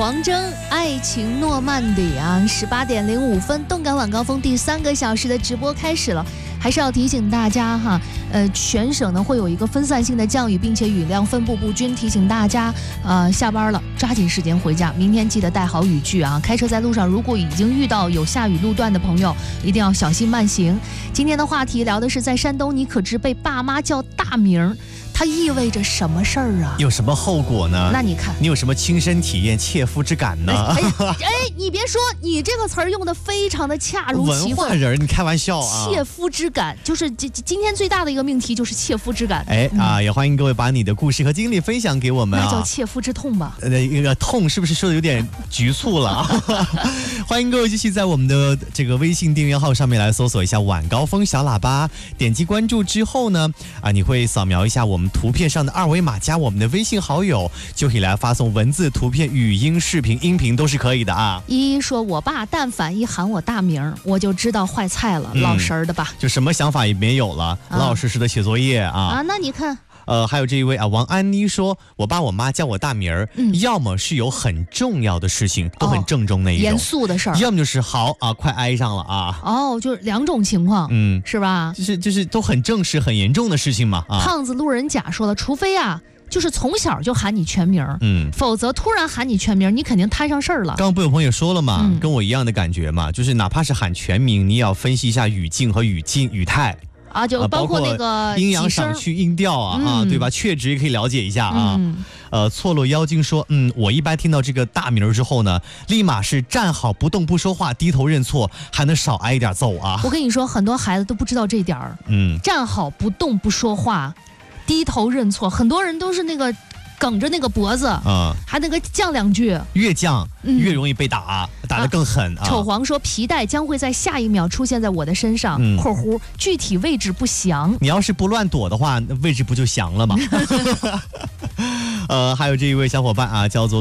黄征爱情诺曼底啊，18点05分，动感晚高峰第3个小时的直播开始了。还是要提醒大家哈，全省呢会有一个分散性的降雨，并且雨量分布不均，提醒大家下班了抓紧时间回家，明天记得带好雨具啊。开车在路上，如果已经遇到有下雨路段的朋友，一定要小心慢行。今天的话题聊的是在山东你可知被爸妈叫大名，它意味着什么事儿啊？ 有什么后果呢？ 那你看， 你有什么亲身体验切肤之感呢？ 你别说，你这个词儿用的非常的恰如其分。 文化人，你开玩笑啊？ 切肤之感就是今天最大的一个命题，就是切肤之感。 也欢迎各位把你的故事和经历分享给我们啊。 那叫切肤之痛吧？ 痛是不是说的有点局促了？欢迎各位继续在我们的这个微信订阅号上面来搜索一下晚高峰小喇叭，点击关注之后呢，你会扫描一下我们图片上的二维码，加我们的微信好友，就可以来发送文字、图片、语音、视频、音频都是可以的啊。 一说我爸但凡一喊我大名，我就知道坏菜了，老实儿的吧？ 就什么想法也没有了，老老实实的写作业啊。 那你看。 还有这一位王安妮说，我爸我妈叫我大名儿，要么是有很重要的事情，都很郑重那一种， 严肃的事儿； 要么就是好啊，快挨上了啊。 就是两种情况，是吧？ 就是都很正式、很严重的事情嘛。 胖子路人甲说了，除非就是从小就喊你全名，否则突然喊你全名，你肯定摊上事儿了。 刚刚不有朋友说了嘛，跟我一样的感觉嘛，就是哪怕是喊全名，你也要分析一下语境和语态。 就包括那个阴阳赏去音调对吧？确值也可以了解一下错落妖精说，我一般听到这个大名之后呢，立马是站好不动不说话，低头认错，还能少挨一点揍啊。 我跟你说，很多孩子都不知道这点儿。站好不动不说话，低头认错，很多人都是那个梗着那个脖子还那个犟两句， 越犟越容易被打得更狠丑黄说皮带将会在下一秒出现在我的身上括弧具体位置不详， 你要是不乱躲的话，位置不就详了吗？还有这一位小伙伴叫做